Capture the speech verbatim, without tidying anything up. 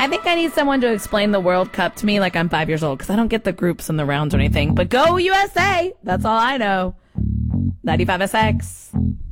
I think I need someone to explain the World Cup to me like I'm five years old, because I don't get the groups and the rounds or anything. But go U S A! That's all I know. ninety-five S X.